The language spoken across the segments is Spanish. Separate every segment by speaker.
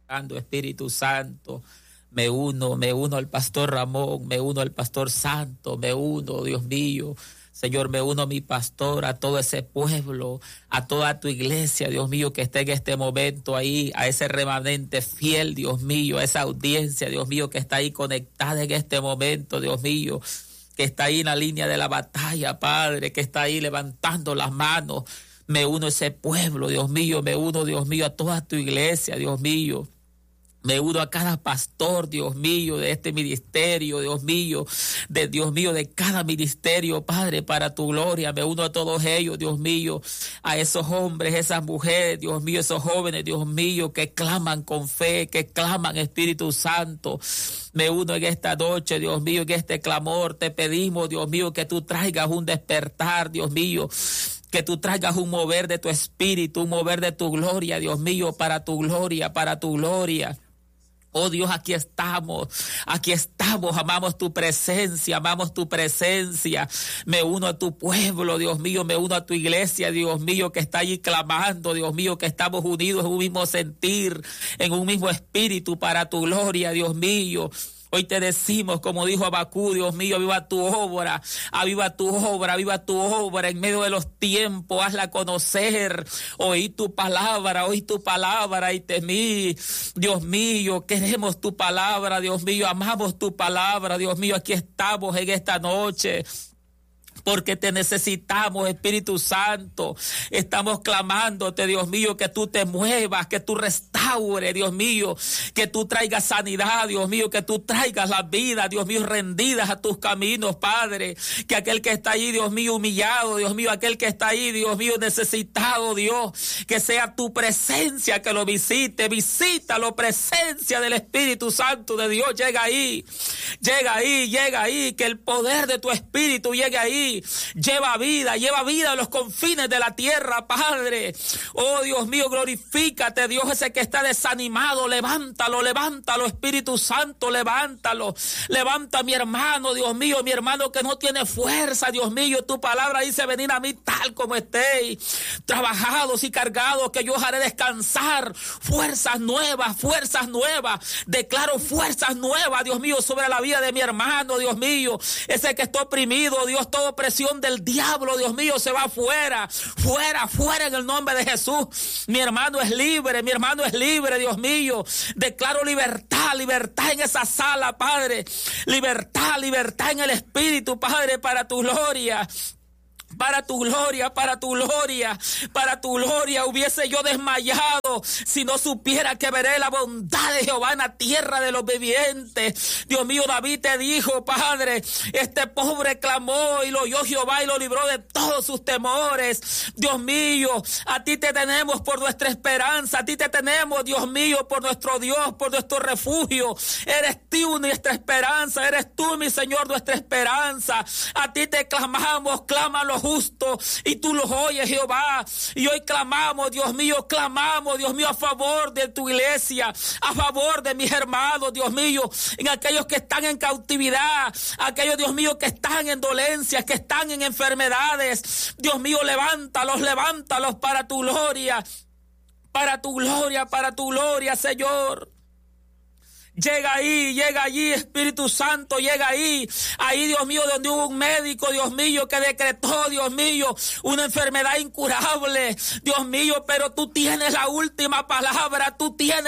Speaker 1: Espíritu Santo, me uno al pastor Ramón, me uno al pastor Santo, me uno, Dios mío, Señor, me uno a mi pastor, a todo ese pueblo, a toda tu iglesia, Dios mío, que esté en este momento ahí, a ese remanente fiel, Dios mío, a esa audiencia, Dios mío, que está ahí conectada en este momento, Dios mío, que está ahí en la línea de la batalla, Padre, que está ahí levantando las manos. Me uno a ese pueblo, Dios mío, me uno, Dios mío, a toda tu iglesia, Dios mío. Me uno a cada pastor, Dios mío, de este ministerio, Dios mío, de cada ministerio, Padre, para tu gloria. Me uno a todos ellos, Dios mío, a esos hombres, esas mujeres, Dios mío, esos jóvenes, Dios mío, que claman con fe, que claman, Espíritu Santo. Me uno en esta noche, Dios mío, en este clamor. Te pedimos, Dios mío, que tú traigas un despertar, Dios mío, que tú traigas un mover de tu espíritu, un mover de tu gloria, Dios mío, para tu gloria, para tu gloria. Oh Dios, aquí estamos, amamos tu presencia, me uno a tu pueblo, Dios mío, me uno a tu iglesia, Dios mío, que está allí clamando, Dios mío, que estamos unidos en un mismo sentir, en un mismo espíritu para tu gloria, Dios mío. Hoy te decimos, como dijo Abacú, Dios mío, aviva tu obra en medio de los tiempos, hazla conocer, oí tu palabra, y temí, Dios mío, queremos tu palabra, Dios mío, amamos tu palabra, Dios mío, aquí estamos en esta noche. Porque te necesitamos, Espíritu Santo. Estamos clamándote, Dios mío, que tú te muevas, que tú restaures, Dios mío, que tú traigas sanidad, Dios mío, que tú traigas la vida, Dios mío, rendidas a tus caminos, Padre. Que aquel que está ahí, Dios mío, humillado, Dios mío, aquel que está ahí, Dios mío, necesitado, Dios, que sea tu presencia que lo visítalo, presencia del Espíritu Santo de Dios, llega ahí, que el poder de tu Espíritu llegue ahí. Lleva vida a los confines de la tierra, Padre. Oh Dios mío, glorifícate, Dios, ese que está desanimado, levántalo, Espíritu Santo, levántalo. Levanta a mi hermano, Dios mío, mi hermano que no tiene fuerza, Dios mío. Tu palabra dice, venid a mí tal como estéis, trabajados y cargados, que yo os haré descansar. Fuerzas nuevas. Declaro fuerzas nuevas, Dios mío, sobre la vida de mi hermano, Dios mío. Ese que está oprimido, Dios, todo presión del diablo, Dios mío, se va fuera en el nombre de Jesús. Mi hermano es libre, Dios mío. Declaro libertad en esa sala, Padre. Libertad en el Espíritu, Padre, para tu gloria. Para tu gloria, hubiese yo desmayado si no supiera que veré la bondad de Jehová en la tierra de los vivientes. Dios mío, David te dijo, Padre, este pobre clamó y lo oyó Jehová y lo libró de todos sus temores. Dios mío, a ti te tenemos por nuestra esperanza, a ti te tenemos, Dios mío, por nuestro Dios, por nuestro refugio. Eres tú nuestra esperanza, eres tú, mi Señor, nuestra esperanza. A ti te clamamos, clámalo justo y tú los oyes, Jehová. Y hoy clamamos, Dios mío, a favor de tu iglesia, a favor de mis hermanos, Dios mío, en aquellos que están en cautividad, aquellos, Dios mío, que están en dolencias, que están en enfermedades. Dios mío, levántalos para tu gloria, Señor. Llega allí, Espíritu Santo, llega ahí, Dios mío, donde hubo un médico, Dios mío, que decretó, Dios mío, una enfermedad incurable, Dios mío, pero tú tienes la última palabra,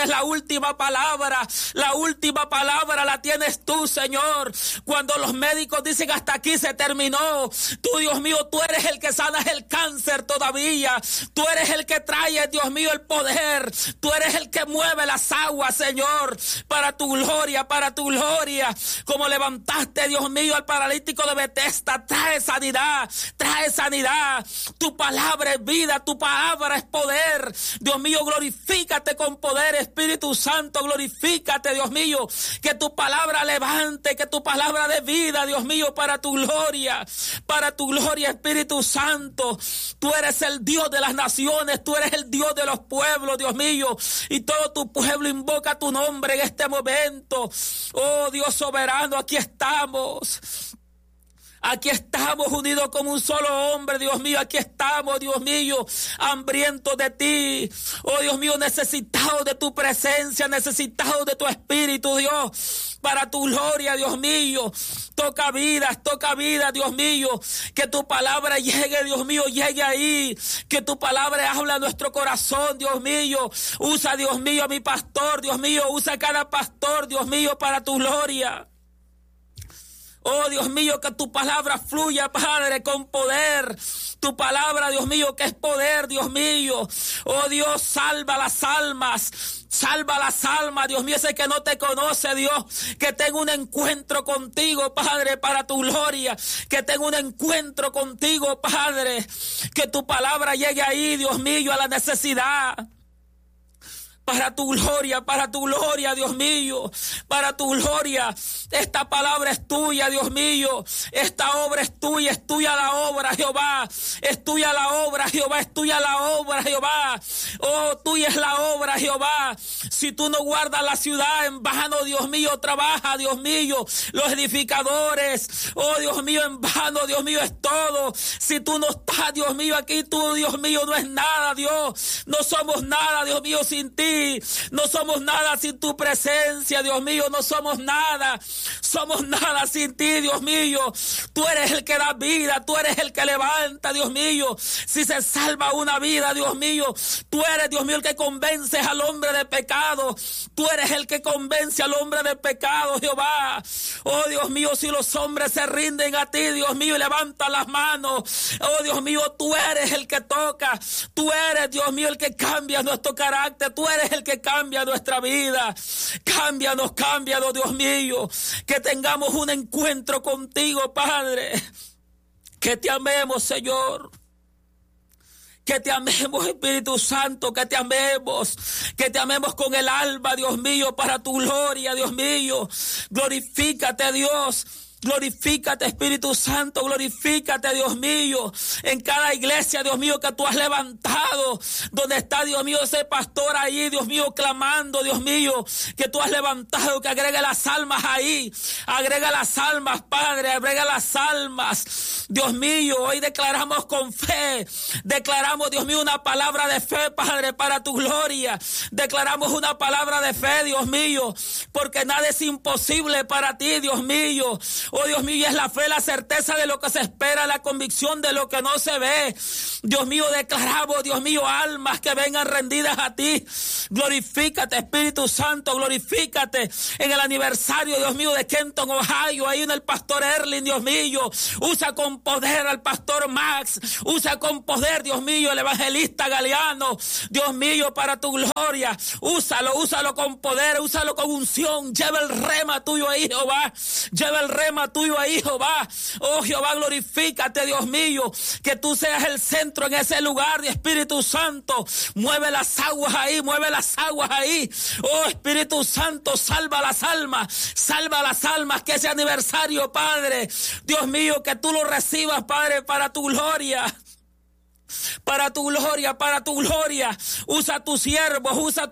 Speaker 1: la última palabra la tienes tú, Señor. Cuando los médicos dicen hasta aquí se terminó, tú, Dios mío, tú eres el que sanas el cáncer todavía, tú eres el que trae, Dios mío, el poder, tú eres el que mueve las aguas, Señor, para tu gloria, como levantaste, Dios mío, al paralítico de Betesda. Trae sanidad, tu palabra es vida, tu palabra es poder, Dios mío, glorifícate con poder, Espíritu Santo, glorifícate, Dios mío, que tu palabra levante, que tu palabra dé vida, Dios mío, para tu gloria, Espíritu Santo. Tú eres el Dios de las naciones, tú eres el Dios de los pueblos, Dios mío, y todo tu pueblo invoca tu nombre en este momento. Oh Dios soberano, aquí estamos. Aquí estamos unidos como un solo hombre, Dios mío. Aquí estamos, Dios mío, hambrientos de ti. Oh, Dios mío, necesitados de tu presencia, necesitados de tu espíritu, Dios, para tu gloria, Dios mío. Toca vidas, Dios mío. Que tu palabra llegue, Dios mío, llegue ahí. Que tu palabra hable a nuestro corazón, Dios mío. Usa, Dios mío, a mi pastor, Dios mío. Usa a cada pastor, Dios mío, para tu gloria. Oh, Dios mío, que tu palabra fluya, Padre, con poder. Tu palabra, Dios mío, que es poder, Dios mío. Oh, Dios, salva las almas. Salva las almas, Dios mío, ese que no te conoce, Dios. Que tenga un encuentro contigo, Padre, para tu gloria. Que tenga un encuentro contigo, Padre. Que tu palabra llegue ahí, Dios mío, a la necesidad. Para tu gloria, Dios mío, para tu gloria. Esta palabra es tuya, Dios mío. Esta obra es tuya la obra, Jehová. Es tuya la obra, Jehová, es tuya la obra, Jehová. Oh, tuya es la obra, Jehová. Si tú no guardas la ciudad, en vano, Dios mío, trabaja, Dios mío, los edificadores. Oh, Dios mío, en vano, Dios mío, es todo. Si tú no estás, Dios mío, aquí, tú, Dios mío, no es nada, Dios. No somos nada, Dios mío, sin ti. No somos nada sin tu presencia, Dios mío. No somos nada. Somos nada sin ti, Dios mío. Tú eres el que da vida. Tú eres el que levanta, Dios mío. Si se salva una vida, Dios mío, tú eres, Dios mío, el que convences al hombre de pecado. Tú eres el que convence al hombre de pecado, Jehová. Oh, Dios mío, si los hombres se rinden a ti, Dios mío, y levantan las manos. Oh, Dios mío, tú eres el que toca. Tú eres, Dios mío, el que cambia nuestro carácter. Tú eres el que cambia nuestra vida. Cámbianos, Dios mío. Que tengamos un encuentro contigo, Padre. Que te amemos, Señor. Que te amemos, Espíritu Santo, que te amemos con el alma, Dios mío, para tu gloria, Dios mío. Glorifícate, Dios. Glorifícate, Espíritu Santo, glorifícate, Dios mío, en cada iglesia, Dios mío, que tú has levantado, donde está, Dios mío, ese pastor ahí, Dios mío, clamando, Dios mío, que tú has levantado, que agregue las almas ahí, agrega las almas, Padre, agrega las almas, Dios mío. Hoy declaramos con fe, declaramos, Dios mío, una palabra de fe, Padre, para tu gloria, declaramos una palabra de fe, Dios mío, porque nada es imposible para ti, Dios mío. Oh, Dios mío, y es la fe, la certeza de lo que se espera, la convicción de lo que no se ve. Dios mío, declaramos, Dios mío, almas que vengan rendidas a ti. Glorifícate, Espíritu Santo, glorifícate en el aniversario, Dios mío, de Kenton, Ohio, ahí en el pastor Erling, Dios mío. Usa con poder al pastor Max, usa con poder, Dios mío, el evangelista Galeano, Dios mío, para tu gloria. Úsalo con poder, úsalo con unción. Lleva el rema tuyo ahí, Jehová. Lleva el rema tuyo ahí, Jehová. Oh, Jehová, glorifícate, Dios mío, que tú seas el centro en ese lugar, de Espíritu Santo. Mueve las aguas ahí, mueve las aguas ahí. Oh, Espíritu Santo, salva las almas, que ese aniversario, Padre, Dios mío, que tú lo recibas, Padre, para tu gloria. Para tu gloria, para tu gloria. Usa tus siervos,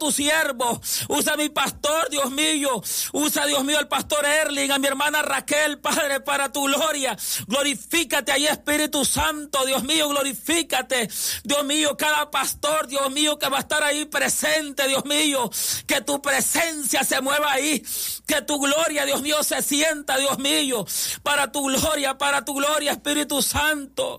Speaker 1: usa a mi pastor, Dios mío. Usa, Dios mío, al pastor Erling, a mi hermana Raquel, Padre, para tu gloria. Glorifícate ahí, Espíritu Santo, Dios mío, glorifícate. Dios mío, cada pastor, Dios mío, que va a estar ahí presente, Dios mío. Que tu presencia se mueva ahí. Que tu gloria, Dios mío, se sienta, Dios mío. Para tu gloria, Espíritu Santo.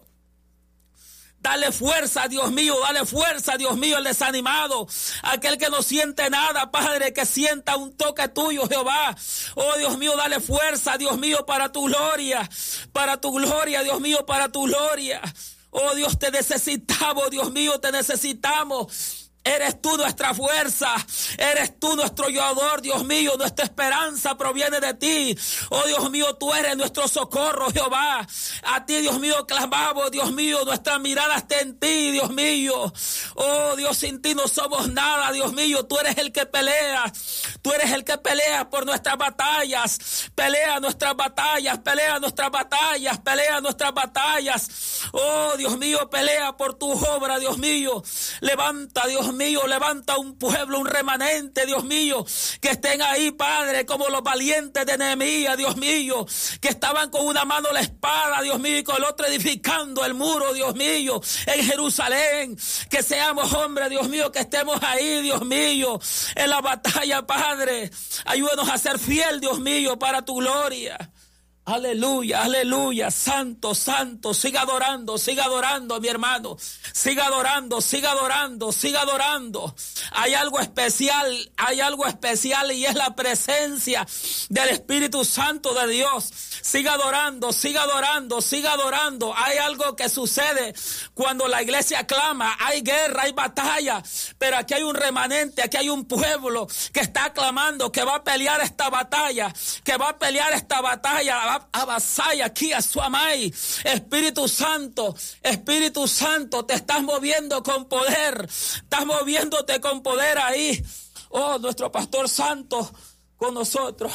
Speaker 1: Dale fuerza, Dios mío, el desanimado, aquel que no siente nada, Padre, que sienta un toque tuyo, Jehová. Oh, Dios mío, dale fuerza, Dios mío, para tu gloria, Dios mío, para tu gloria. Oh, Dios, te necesitamos, Dios mío, te necesitamos. Eres tú nuestra fuerza, eres tú nuestro ayudador, Dios mío, nuestra esperanza proviene de ti. Oh, Dios mío, tú eres nuestro socorro, Jehová. A ti, Dios mío, clamamos, Dios mío, nuestra mirada está en ti, Dios mío. Oh, Dios, sin ti no somos nada, Dios mío, tú eres el que pelea. Tú eres el que pelea por nuestras batallas. Pelea nuestras batallas. Oh, Dios mío, pelea por tu obra, Dios mío. Levanta, Dios mío, levanta un pueblo, un remanente remanente, Dios mío, que estén ahí, Padre, como los valientes de Nehemías, Dios mío, que estaban con una mano la espada, Dios mío, y con el otro edificando el muro, Dios mío, en Jerusalén. Que seamos hombres, Dios mío, que estemos ahí, Dios mío, en la batalla, Padre. Ayúdanos a ser fiel, Dios mío, para tu gloria. Aleluya, aleluya, santo, santo, siga adorando, mi hermano, siga adorando, siga adorando, siga adorando. Hay algo especial y es la presencia del Espíritu Santo de Dios. Siga adorando, siga adorando, siga adorando. Hay algo que sucede cuando la iglesia clama, hay guerra, hay batalla, pero aquí hay un remanente, aquí hay un pueblo que está clamando, que va a pelear esta batalla, avasalla aquí a su amai. Espíritu Santo, te estás moviendo con poder, estás moviéndote con poder ahí. Oh, nuestro pastor santo con nosotros.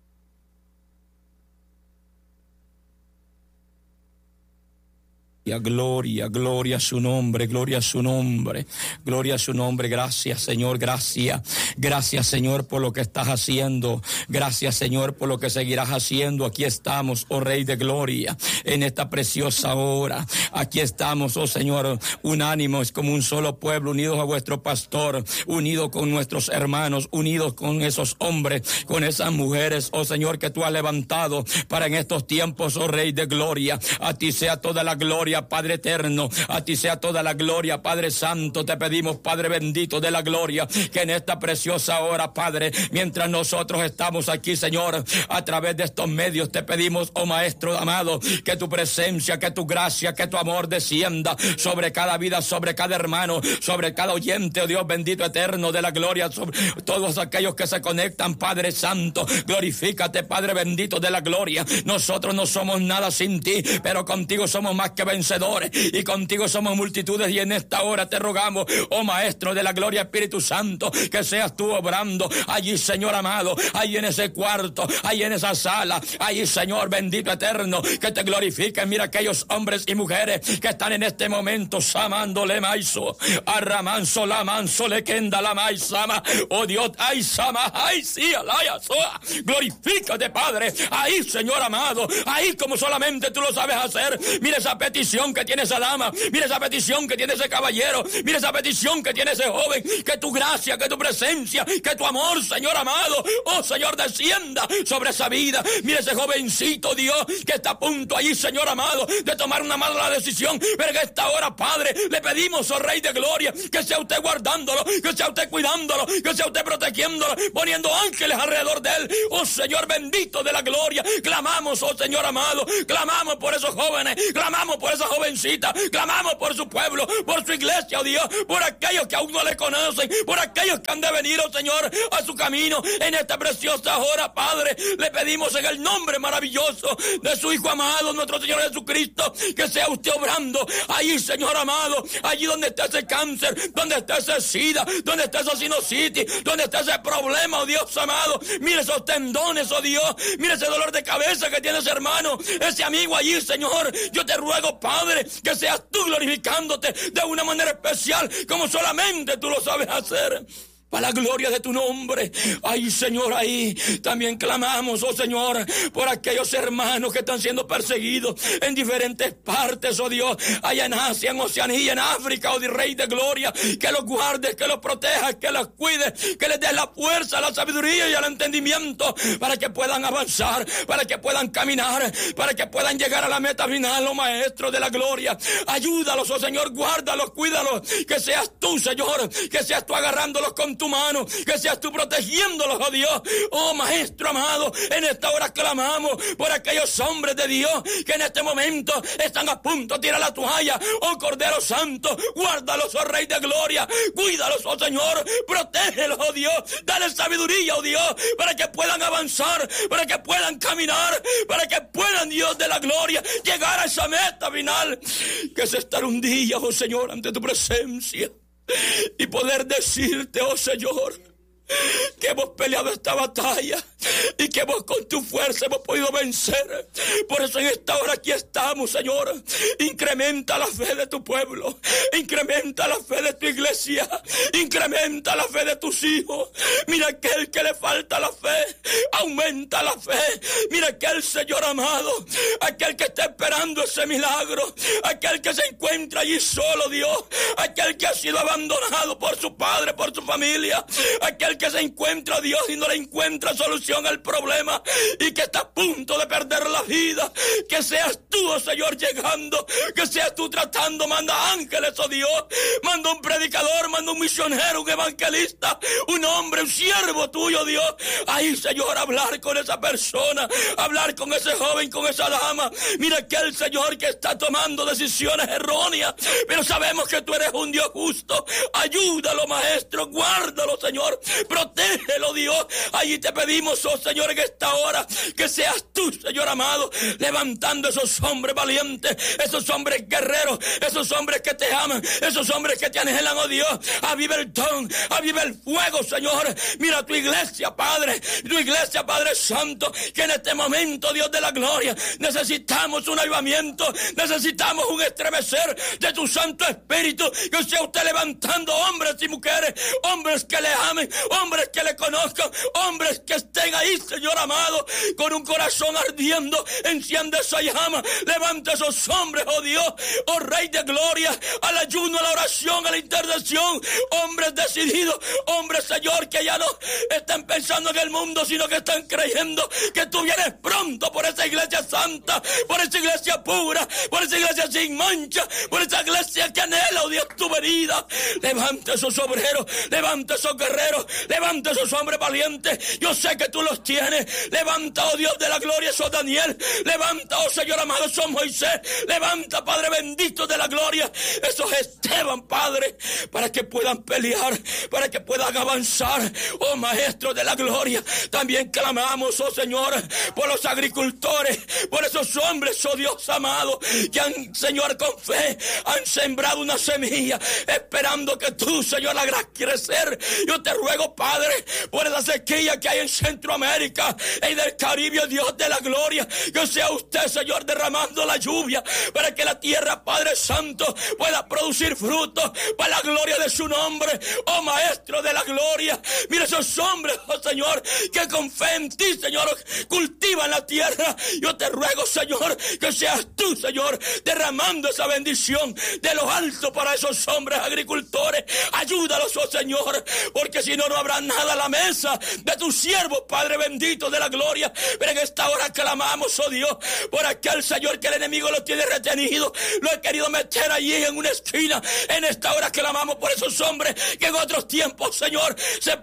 Speaker 1: Gloria, gloria a su nombre, gloria a su nombre, gloria a su nombre. Gracias, Señor, gracias. Gracias, Señor, por lo que estás haciendo. Gracias, Señor, por lo que seguirás haciendo. Aquí estamos, oh Rey de Gloria, en esta preciosa hora. Aquí estamos, oh Señor, unánimos como un solo pueblo, unidos a vuestro pastor, unidos con nuestros hermanos, unidos con esos hombres, con esas mujeres, oh Señor, que tú has levantado para en estos tiempos, oh Rey de Gloria. A ti sea toda la gloria, Padre eterno, a ti sea toda la gloria, Padre santo. Te pedimos, Padre bendito de la gloria, que en esta preciosa hora, Padre, mientras nosotros estamos aquí, Señor, a través de estos medios, te pedimos, oh Maestro amado, que tu presencia, que tu gracia, que tu amor descienda sobre cada vida, sobre cada hermano, sobre cada oyente, oh Dios bendito eterno de la gloria, sobre todos aquellos que se conectan, Padre santo. Glorifícate, Padre bendito de la gloria. Nosotros no somos nada sin ti, pero contigo somos más que vencedores, y contigo somos multitudes, y en esta hora te rogamos, oh Maestro de la gloria, Espíritu Santo, que seas tú obrando allí, Señor amado, allí en ese cuarto, allí en esa sala, allí, Señor bendito eterno, que te glorifiquen. Mira aquellos hombres y mujeres que están en este momento samándole maiso, arramanso la manso le kenda la maisama, oh Dios, ay sama, ay sí, alaya soa. Glorifícate, Padre, ahí, Señor amado, ahí como solamente tú lo sabes hacer. Mira esa petición que tiene esa dama, mira esa petición que tiene ese caballero, mira esa petición que tiene ese joven, que tu gracia, que tu presencia, que tu amor, Señor amado, oh Señor, descienda sobre esa vida. Mira ese jovencito, Dios, que está a punto allí, Señor amado, de tomar una mala decisión, pero en esta hora, Padre, le pedimos, oh Rey de Gloria, que sea usted guardándolo, que sea usted cuidándolo, que sea usted protegiéndolo, poniendo ángeles alrededor de él. Oh Señor bendito de la gloria, clamamos, oh Señor amado, clamamos por esos jóvenes, clamamos por esa jovencita, clamamos por su pueblo, por su iglesia, oh Dios, por aquellos que aún no le conocen, por aquellos que han de venir, oh Señor, a su camino en esta preciosa hora, Padre. Le pedimos en el nombre maravilloso de su Hijo amado, nuestro Señor Jesucristo, que sea usted obrando ahí, Señor amado, allí donde está ese cáncer, donde está ese SIDA, donde está esa sinusitis, donde está ese problema, oh Dios amado. Mire esos tendones, oh Dios, mire ese dolor de cabeza que tiene ese hermano, ese amigo allí, Señor. Yo te ruego, Padre, que seas tú glorificándote de una manera especial, como solamente tú lo sabes hacer, para la gloria de tu nombre. Ay, Señor, ahí también clamamos, oh Señor, por aquellos hermanos que están siendo perseguidos en diferentes partes, oh Dios, allá en Asia, en Oceanía, en África, oh Dios, Rey de Gloria, que los guardes, que los protejas, que los cuides, que les des la fuerza, la sabiduría y el entendimiento para que puedan avanzar, para que puedan caminar, para que puedan llegar a la meta final, oh Maestro de la Gloria. Ayúdalos, oh Señor, guárdalos, cuídalos, que seas tú, Señor, que seas tú agarrándolos con tu mano, que seas tú protegiéndolos, oh Dios. Oh Maestro amado, en esta hora clamamos por aquellos hombres de Dios que en este momento están a punto de tirar la toalla. Oh Cordero Santo, guárdalos, oh Rey de Gloria, cuídalos, oh Señor, protégelos, oh Dios, dale sabiduría, oh Dios, para que puedan avanzar, para que puedan caminar, para que puedan, Dios de la gloria, llegar a esa meta final, que es estar un día, oh Señor, ante tu presencia y poder decirte, oh Señor, que hemos peleado esta batalla,
Speaker 2: y que vos con tu fuerza hemos podido vencer. Por eso en esta hora aquí estamos, Señor. Incrementa la fe de tu pueblo, incrementa la fe de tu iglesia, incrementa la fe de tus hijos. Mira aquel que le falta la fe, aumenta la fe. Mira aquel, Señor amado, aquel que está esperando ese milagro, aquel que se encuentra allí solo, Dios, aquel que ha sido abandonado por su padre, por su familia, aquel que se encuentra, Dios, y no le encuentra solución al problema y que está a punto de perder la vida. Que seas tú, oh Señor, llegando, que seas tú tratando. Manda ángeles, oh Dios, manda un predicador, manda un misionero, un evangelista, un hombre, un siervo tuyo, Dios, ahí, Señor, hablar con esa persona, hablar con ese joven, con esa dama. Mira aquel, Señor, que está tomando decisiones erróneas, pero sabemos que tú eres un Dios justo. Ayúdalo, Maestro, guárdalo, Señor, protégelo, Dios. Allí te pedimos, oh Señor, en esta hora, que seas tú, Señor amado, levantando esos hombres valientes, esos hombres guerreros, esos hombres que te aman, esos hombres que te anhelan, oh Dios. Aviva el don, aviva el fuego, Señor. Mira tu iglesia, Padre, tu iglesia, Padre Santo, que en este momento, Dios de la gloria, necesitamos un avivamiento, necesitamos un estremecer de tu Santo Espíritu, que sea usted levantando hombres y mujeres, hombres que le amen, hombres que le conozcan, hombres que estén ahí, Señor amado, con un corazón ardiendo. Enciende esa llama, levanta esos hombres, oh Dios, oh Rey de gloria, al ayuno, a la oración, a la intercesión, hombres decididos, hombres, Señor, que ya no están pensando en el mundo, sino que están creyendo que tú vienes pronto por esa iglesia santa, por esa iglesia pura, por esa iglesia sin mancha, por esa iglesia que anhela, oh Dios, tu venida. Levanta esos obreros, levanta esos guerreros, levanta esos hombres valientes. Yo sé que tú los tienes. Levanta, oh Dios de la gloria, esos Daniel. Levanta, oh Señor amado, esos Moisés. Levanta, Padre bendito de la gloria, esos Esteban, Padre, para que puedan pelear, para que puedan avanzar. Oh Maestro de la gloria, también clamamos, oh Señor, por los agricultores, por esos hombres, oh Dios amado, que han, Señor, con fe, han sembrado una semilla, esperando que tú, Señor, la hagas crecer. Yo te ruego, Padre, por esa sequía que hay en Centroamérica y del Caribe, Dios de la gloria, que sea usted, Señor, derramando la lluvia para que la tierra, Padre Santo, pueda producir frutos para la gloria de su nombre. Oh Maestro de la gloria, mira esos hombres, oh Señor, que con fe en ti, Señor, cultivan la tierra. Yo te ruego, Señor, que seas tú, Señor, derramando esa bendición de lo alto para esos hombres agricultores. Ayúdalos, oh Señor, porque si no, no habrá nada a la mesa de tus siervos, Padre bendito de la gloria. Pero en esta hora clamamos, oh Dios, por aquel, Señor, que el enemigo lo tiene retenido, lo he querido meter allí en una esquina. En esta hora clamamos por esos hombres que en otros tiempos, Señor,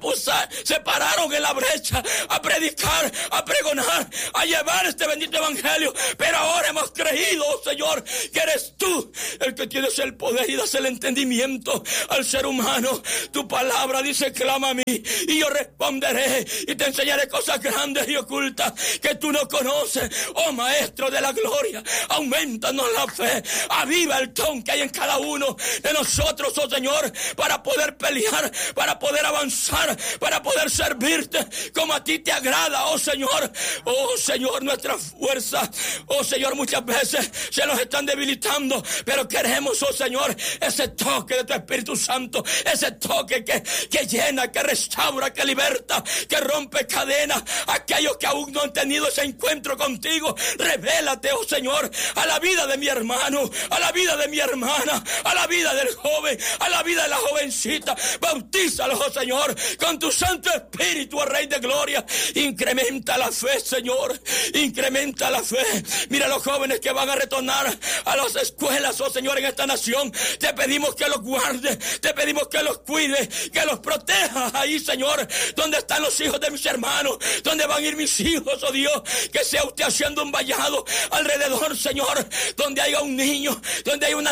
Speaker 2: se pararon en la brecha a predicar, a pregonar, a llevar este bendito evangelio. Pero ahora hemos creído, oh Señor, que eres tú el que tienes el poder y das el entendimiento al ser humano. Tu palabra dice: clama a mí y yo responderé y te enseñaré cosas grandes y ocultas que tú no conoces. Oh Maestro de la gloria, aumentanos la fe, aviva el don que hay en cada uno de nosotros, oh Señor, para poder pelear, para poder avanzar, para poder servirte como a ti te agrada, oh Señor. Oh Señor, nuestra fuerza, oh Señor, muchas veces se nos están debilitando, pero queremos, oh Señor, ese toque de tu Espíritu Santo, ese toque que llena, que restaura, que liberta, que rompe cadenas. Aquellos que aún no han tenido ese encuentro contigo, revélate, oh Señor, a la vida de mi hermano, a la vida de mi hermana, a la vida del joven, a la vida de la jovencita. Bautízalos, oh Señor, con tu Santo Espíritu, oh Rey de gloria. Incrementa la fe, Señor, incrementa la fe. Mira los jóvenes que van a retornar a las escuelas, oh Señor, en esta nación. Te pedimos que los guardes, te pedimos que los cuides, que los protejas ahí, Señor, donde están los hijos de mis hermanos, donde van a ir mis hijos, oh Dios. Que sea usted haciendo un vallado alrededor, Señor, donde haya un niño, donde haya una